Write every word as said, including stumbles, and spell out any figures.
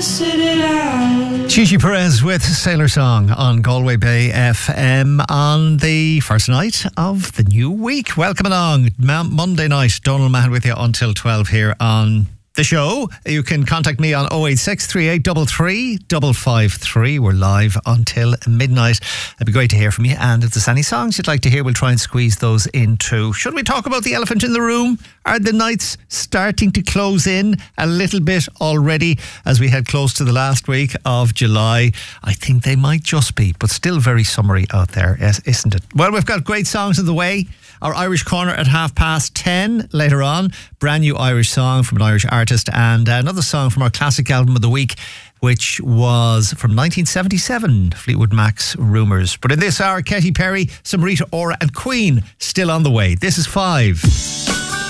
Gigi Perez with Sailor Song on Galway Bay F M on the first night of the new week. Welcome along. Monday night, Donald Mahan with you until twelve here on the show. You can contact me on oh eight six, three eight three three, five five three. We're live until midnight. It'd be great to hear from you. And if there's any songs you'd like to hear, we'll try and squeeze those in too. Should we talk about the elephant in the room? Are the nights starting to close in a little bit already as we head close to the last week of July? I think they might just be, but still very summery out there, isn't it? Well, we've got great songs in the way. Our Irish Corner at half past ten later on. Brand new Irish song from an Irish artist, and another song from our classic album of the week, which was from nineteen seventy-seven, Fleetwood Mac's Rumours. But in this hour, Katy Perry, some Rita Ora and Queen still on the way. This is Five.